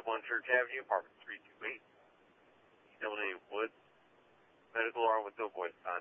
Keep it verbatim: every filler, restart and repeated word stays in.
one Church Avenue, apartment three two eight. Eliminating Woods. Medical arm with no voice time.